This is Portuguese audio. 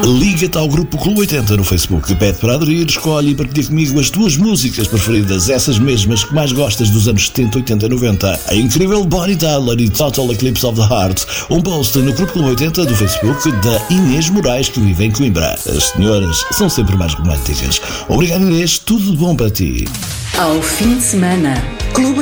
Liga-te ao grupo Clube 80 no Facebook, pede para aderir, escolhe e partilha comigo as tuas músicas preferidas, essas mesmas que mais gostas dos anos 70, 80 e 90. A incrível Bonnie Tyler e Total Eclipse of the Heart. Um post no grupo Clube 80 do Facebook da Inês Moraes, que vive em Coimbra. As senhoras são sempre mais românticas. Obrigado, Inês, tudo de bom para ti. Ao fim de semana, Clube